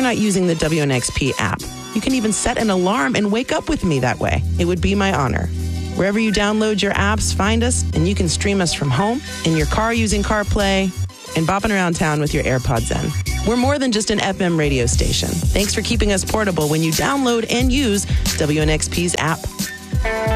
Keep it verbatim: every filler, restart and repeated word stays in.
not using the W N X P app. You can even set an alarm and wake up with me that way. It would be my honor. Wherever you download your apps, find us, and you can stream us from home, in your car using CarPlay, and bopping around town with your AirPods in. We're more than just an F M radio station. Thanks for keeping us portable when you download and use W N X P's app.